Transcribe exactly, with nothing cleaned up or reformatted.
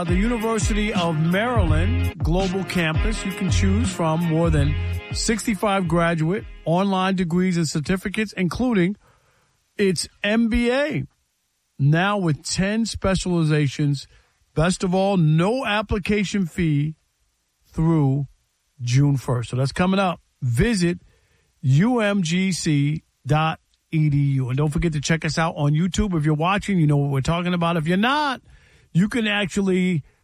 The University of Maryland Global Campus. You can choose from more than sixty-five graduate online degrees and certificates, including its M B A. Now with ten specializations. Best of all, no application fee through June first. So that's coming up. Visit U M G C dot E D U. And don't forget to check us out on YouTube. If you're watching, you know what we're talking about. If you're not, you can actually